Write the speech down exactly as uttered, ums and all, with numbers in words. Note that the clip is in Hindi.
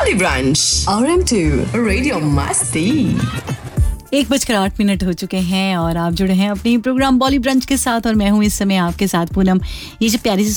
Bolly Brunch, R M two Radio Masti. एक बजकर आठ मिनट हो चुके हैं और आप जुड़े हैं अपनी प्रोग्राम बॉली ब्रंच के साथ और मैं हूँ इस समय आपके साथ पूनम। ये जो प्यारी सी